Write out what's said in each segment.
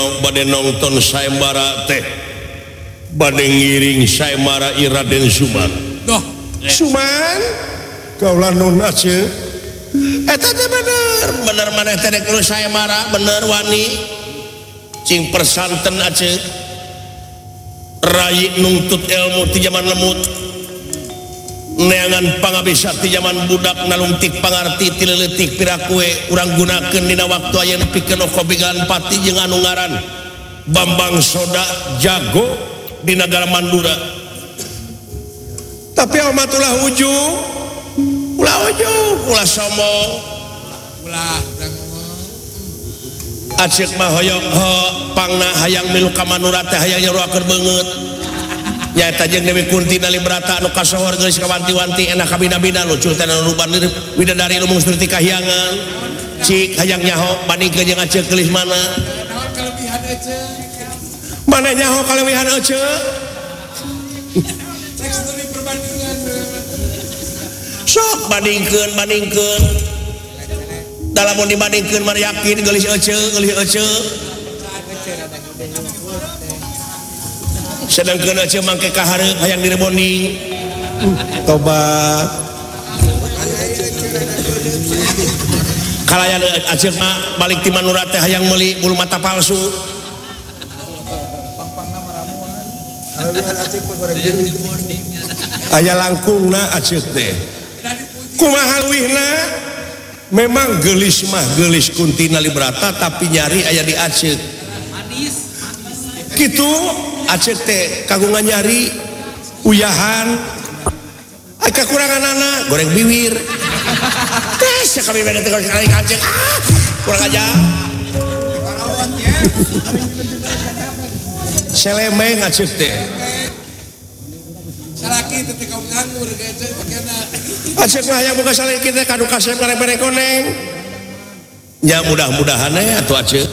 bade nonton sayembara teh bade ngiring sayembara Raden Suman. Doh, Suman kaulah nun aceuk eta teh bener maneh teh dek nu sayembara bener wani cing persanten aceuk rai nuntut ilmu ti zaman lemut neangan pangabisa ti zaman budak nalungtik pangarti ti leutik pirakue urang gunakeun dina waktu ayeuna pikeun kobigan pati jeung anu ngaran Bambang Soda jago di negara Mandura. Tapi amat ulah ujung ulah sombong ulah acek mah hoyong pangna hayang milu ka Manura teh hayang nyaruakeun beungeut nyaeta jeung Dewi Kunti Nalibrata anu kasohor geus kawanti-wanti enak kabina-bina lucu teh anu ruban widadari nu mung seperti kahyangan cik hayang nyaho bandingkeun jeung aceuk geulis mana kelebihan aja. mana nyaho kalewihan aceuk Studi perbandingan. sok bandingkeun dalam mau dibandingkeun mah yakin geulis aceuk sedangkeun aceuk mangke kahareup hayang direbonding tobat kalayan aceuk mah balik ti Manura teh hayang meuli bulu mata palsu aya langkungna aceuk teh kumaha leuwihna memang geulis mah geulis Kunti Nalibrata tapi nyari aya di aceuk kitu aceuk teh kagungan nyari uyahan aya kakuranganana goreng biwir teh sakami beda teh kali aceuk kurang aja selemeng aceuk teh Salaki teh kaum nganggur ge pakena. aceuk mah hayang boga salaki teh kadu kasep karek koneng nya mudah-mudahan atuh aceuk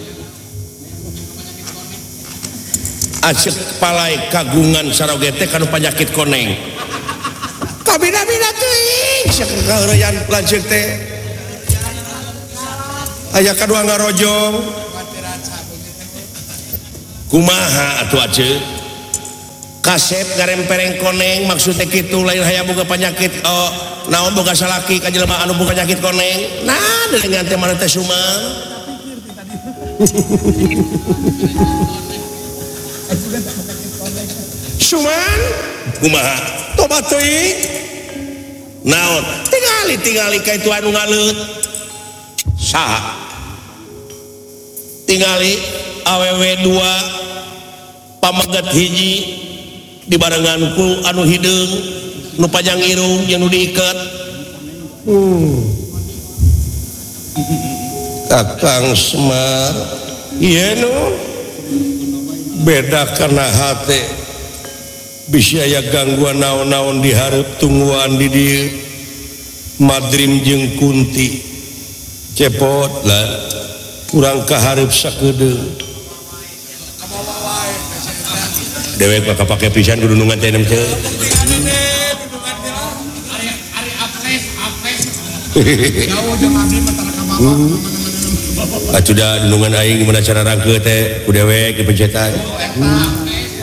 palai kagungan saroge teh kanu panyakit koneng kabina-bina teuing sakeureuyan lanceuk teh aya kadua ngarojong kumaha atuh aceuk kasep garempereng koneng maksudnya kitu lain hayang boga panyakit naon boga salaki ka jelema anu boga panyakit koneng nah dengan teh mana teh Sumang Suman kumaha tobat teuing naon tingali ka itu anu ngaleut saha tingali awewe 2 pamaget hiji dibarenganku anu hideung nu panjang irung jeung nu diiket Kakang Semar ieu nu beda kana hate bisa aya gangguan naon-naon di hareup tungguan di dieu Madrim jeung Kunti cepot lah urang kahareup sakedeung dewek bakal pakai pisan kudu nungan teh nem teu Ari apes jauh jeung abdi mah tara ka bawah atuh da nungan aing gimana cara rangkeu teh ku dewek dipencetan